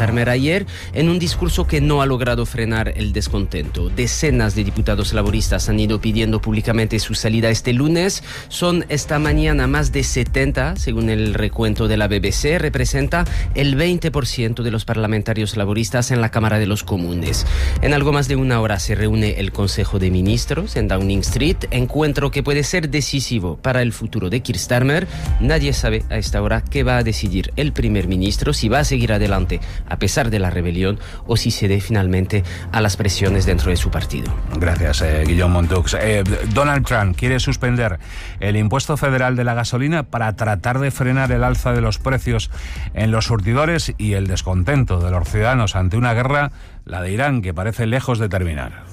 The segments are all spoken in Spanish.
Starmer ayer en un discurso que no ha logrado frenar el descontento. Decenas de diputados laboristas han ido pidiendo públicamente su salida este lunes. Son esta mañana más de 70, según el recuento de la BBC. Representa el 20% de los parlamentarios laboristas en la Cámara de los Comunes. En algo más de una hora se reúne el Consejo de Ministros en Downing Street, encuentro que puede ser decisivo para el futuro de Keir Starmer. Nadie sabe a esta hora qué va a decidir el primer ministro, si va a seguir adelante a pesar de la rebelión o si cede finalmente a las presiones dentro de su partido. Gracias, Guillaume Montux. Donald Trump quiere suspender el impuesto federal de la gasolina para tratar de frenar el alza de los precios en los surtidores y el descontento de los ciudadanos ante una guerra, la de Irán, que parece lejos de terminar.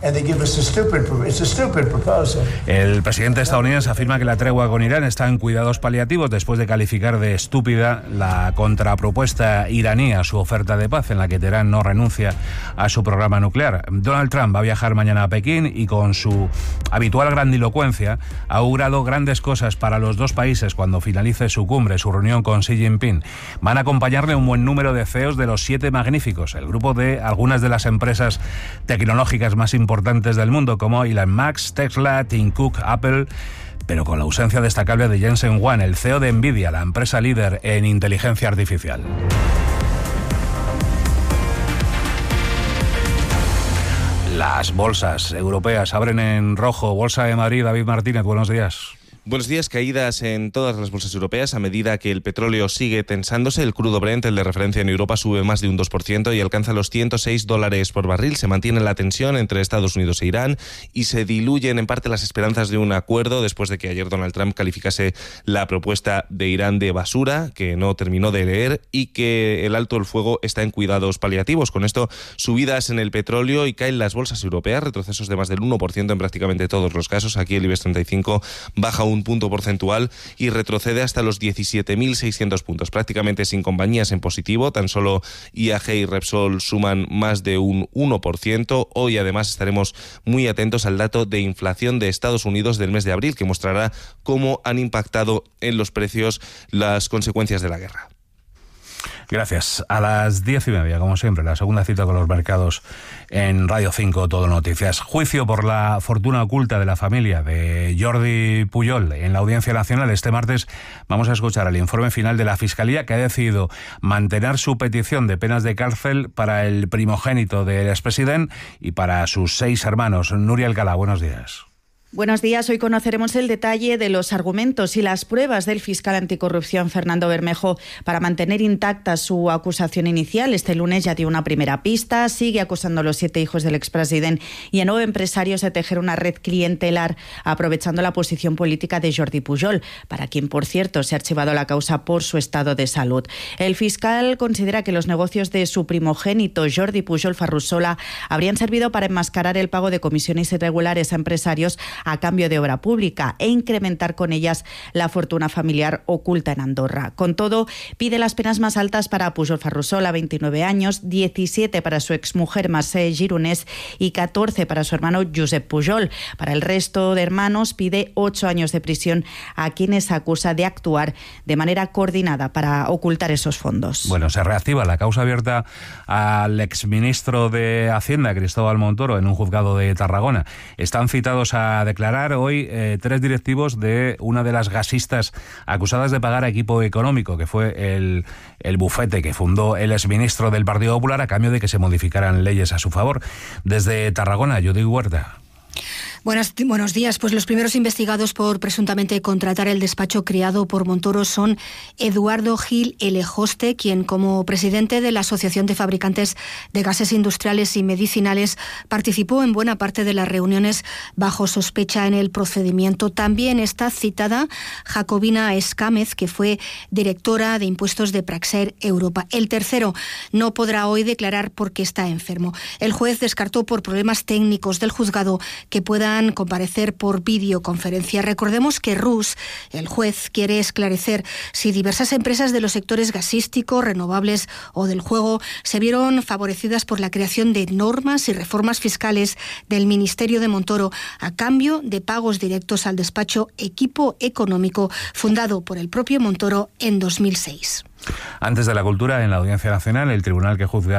El presidente estadounidense afirma que la tregua con Irán está en cuidados paliativos después de calificar de estúpida la contrapropuesta iraní a su oferta de paz, en la que Teherán no renuncia a su programa nuclear. Donald Trump va a viajar mañana a Pekín y con su habitual grandilocuencia ha augurado grandes cosas para los dos países cuando finalice su cumbre, su reunión con Xi Jinping. Van a acompañarle un buen número de CEOs de los 7 magníficos, el grupo de algunas de las empresas tecnológicas más importantes del mundo, como Elon Musk, Tesla, Tim Cook, Apple, pero con la ausencia destacable de Jensen Huang, el CEO de Nvidia, la empresa líder en inteligencia artificial. Las bolsas europeas abren en rojo. Bolsa de Madrid, David Martínez, buenos días. Buenos días. Caídas en todas las bolsas europeas a medida que el petróleo sigue tensándose. El crudo Brent, el de referencia en Europa, sube más de un 2% y alcanza los $106 por barril. Se mantiene la tensión entre Estados Unidos e Irán y se diluyen en parte las esperanzas de un acuerdo después de que ayer Donald Trump calificase la propuesta de Irán de basura, que no terminó de leer, y que el alto el fuego está en cuidados paliativos. Con esto, subidas en el petróleo y caen las bolsas europeas, retrocesos de más del 1% en prácticamente todos los casos. Aquí el IBEX 35 baja un punto porcentual y retrocede hasta los 17.600 puntos, prácticamente sin compañías en positivo. Tan solo IAG y Repsol suman más de un 1%. Hoy además estaremos muy atentos al dato de inflación de Estados Unidos del mes de abril, que mostrará cómo han impactado en los precios las consecuencias de la guerra. Gracias. A las 10:30, como siempre, la segunda cita con los mercados en Radio 5, Todo Noticias. Juicio por la fortuna oculta de la familia de Jordi Pujol en la Audiencia Nacional. Este martes vamos a escuchar el informe final de la Fiscalía, que ha decidido mantener su petición de penas de cárcel para el primogénito del expresidente y para sus 6 hermanos. Nuria Alcalá, buenos días. Buenos días. Hoy conoceremos el detalle de los argumentos y las pruebas del fiscal anticorrupción Fernando Bermejo para mantener intacta su acusación inicial. Este lunes ya dio una primera pista, sigue acusando a los 7 hijos del expresidente y a 9 empresarios de tejer una red clientelar aprovechando la posición política de Jordi Pujol, para quien, por cierto, se ha archivado la causa por su estado de salud. El fiscal considera que los negocios de su primogénito Jordi Pujol Ferrusola habrían servido para enmascarar el pago de comisiones irregulares a empresarios a cambio de obra pública e incrementar con ellas la fortuna familiar oculta en Andorra. Con todo, pide las penas más altas para Pujol Ferrusola, 29 años, 17 para su exmujer Mercè Gironès y 14 para su hermano Josep Pujol. Para el resto de hermanos pide 8 años de prisión a quienes acusa de actuar de manera coordinada para ocultar esos fondos. Bueno, se reactiva la causa abierta al exministro de Hacienda, Cristóbal Montoro, en un juzgado de Tarragona. Están citados a declarar hoy 3 directivos de una de las gasistas acusadas de pagar a Equipo Económico, que fue el bufete que fundó el exministro del Partido Popular a cambio de que se modificaran leyes a su favor. Desde Tarragona, Judith Huerta. Buenos días. Pues los primeros investigados por presuntamente contratar el despacho creado por Montoro son Eduardo Gil Elejoste, quien como presidente de la Asociación de Fabricantes de Gases Industriales y Medicinales participó en buena parte de las reuniones bajo sospecha en el procedimiento. También está citada Jacobina Escámez, que fue directora de impuestos de Praxair Europa. El tercero no podrá hoy declarar porque está enfermo. El juez descartó por problemas técnicos del juzgado que puedan comparecer por videoconferencia. Recordemos que Rus, el juez, quiere esclarecer si diversas empresas de los sectores gasístico, renovables o del juego se vieron favorecidas por la creación de normas y reformas fiscales del Ministerio de Montoro a cambio de pagos directos al despacho Equipo Económico, fundado por el propio Montoro en 2006. Antes de la cultura, en la Audiencia Nacional, el tribunal que juzga